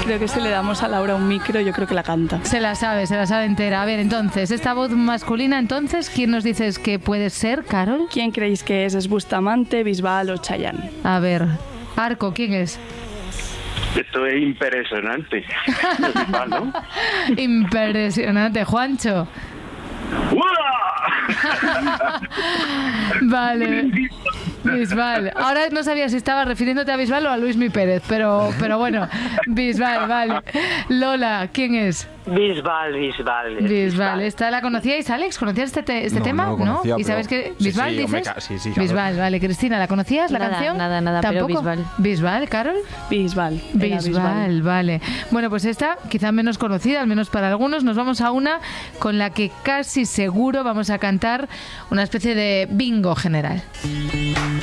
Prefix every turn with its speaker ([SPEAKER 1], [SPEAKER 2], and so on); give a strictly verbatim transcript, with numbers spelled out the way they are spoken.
[SPEAKER 1] creo que si le damos a Laura un micro, yo creo que la canta.
[SPEAKER 2] Se la sabe, se la sabe entera. A ver, entonces, esta voz masculina, entonces, ¿quién nos dices que puede ser, Carol?
[SPEAKER 1] ¿Quién creéis que es? ¿Es Bustamante, Bisbal o Chayanne?
[SPEAKER 2] A ver, Arco, ¿quién es?
[SPEAKER 3] Esto es impresionante. ¿No?
[SPEAKER 2] Impresionante, Juancho. Vale, Bisbal. Ahora no sabía si estabas refiriéndote a Bisbal o a Luismi Pérez, pero, pero bueno, Bisbal, vale. Lola, ¿quién es?
[SPEAKER 4] Bisbal, Bisbal.
[SPEAKER 2] Bisbal, ¿esta la conocíais, Alex? ¿Conocías este, te- este
[SPEAKER 5] No,
[SPEAKER 2] tema?
[SPEAKER 5] no lo conocía,
[SPEAKER 2] ¿Y sabes
[SPEAKER 5] pero-
[SPEAKER 2] qué?
[SPEAKER 5] Sí,
[SPEAKER 2] ¿Bisbal
[SPEAKER 5] sí, hombre,
[SPEAKER 2] dices?
[SPEAKER 5] ca- sí, sí, claro.
[SPEAKER 2] Bisbal, vale. Cristina, ¿la conocías la
[SPEAKER 6] Nada,
[SPEAKER 2] canción?
[SPEAKER 6] nada, nada, pero
[SPEAKER 2] ¿Tampoco?
[SPEAKER 6] Bisbal.
[SPEAKER 2] Bisbal, Carol.
[SPEAKER 1] Bisbal. era
[SPEAKER 2] Bisbal, vale. Bueno, pues esta, quizá menos conocida, al menos para algunos, nos vamos a una con la que casi seguro vamos a cantar una especie de bingo general.